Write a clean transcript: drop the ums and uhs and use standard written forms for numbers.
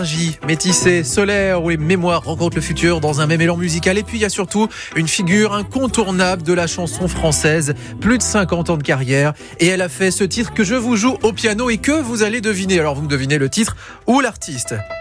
Métissé, solaire, où les mémoires rencontrent le futur dans un même élan musical. Et puis il y a surtout une figure incontournable de la chanson française, plus de 50 ans de carrière, et elle a fait ce titre que je vous joue au piano et que vous allez deviner. Alors vous me devinez le titre ou l'artiste.